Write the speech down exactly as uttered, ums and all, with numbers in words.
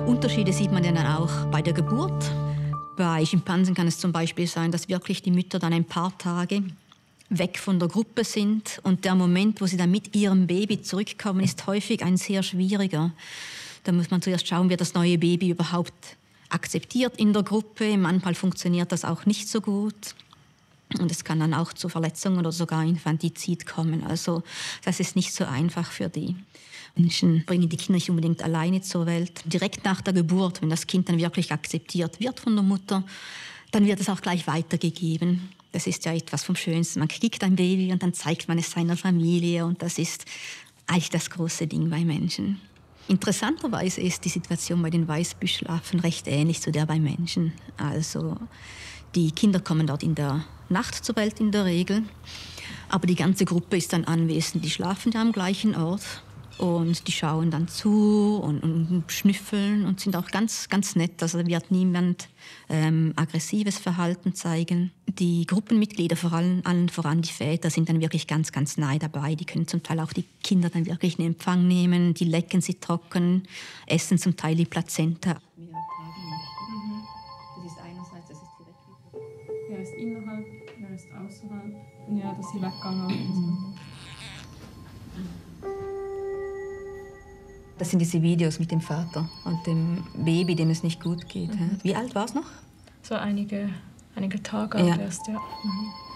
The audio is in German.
Unterschiede sieht man dann auch bei der Geburt. Bei Schimpansen kann es zum Beispiel sein, dass wirklich die Mütter dann ein paar Tage weg von der Gruppe sind. Und der Moment, wo sie dann mit ihrem Baby zurückkommen, ist häufig ein sehr schwieriger. Da muss man zuerst schauen, wird das neue Baby überhaupt akzeptiert in der Gruppe. Manchmal funktioniert das auch nicht so gut. Und es kann dann auch zu Verletzungen oder sogar Infantizid kommen. Also das ist nicht so einfach für die Menschen. Bringen die Kinder nicht unbedingt alleine zur Welt. Direkt nach der Geburt, wenn das Kind dann wirklich akzeptiert wird von der Mutter, dann wird es auch gleich weitergegeben. Das ist ja etwas vom Schönsten. Man kriegt ein Baby und dann zeigt man es seiner Familie. Und das ist eigentlich das große Ding bei Menschen. Interessanterweise ist die Situation bei den Weißbüschelaffen recht ähnlich zu der bei Menschen. Also die Kinder kommen dort in der Nacht zur Welt in der Regel. Aber die ganze Gruppe ist dann anwesend. Die schlafen ja am gleichen Ort. Und die schauen dann zu und, und schnüffeln und sind auch ganz, ganz nett. Also da wird niemand ähm, aggressives Verhalten zeigen. Die Gruppenmitglieder, vor allem, allen voran die Väter, sind dann wirklich ganz, ganz nahe dabei. Die können zum Teil auch die Kinder dann wirklich in Empfang nehmen. Die lecken sie trocken, essen zum Teil die Plazenta. Mhm. Das ist einerseits, das ist direkt. Er ist innerhalb, er ist außerhalb. Und ja, dass sie weggegangen sind. Das sind diese Videos mit dem Vater und dem Baby, dem es nicht gut geht. Mhm. Wie alt war es noch? So einige, einige Tage ja. erst, ja. Mhm.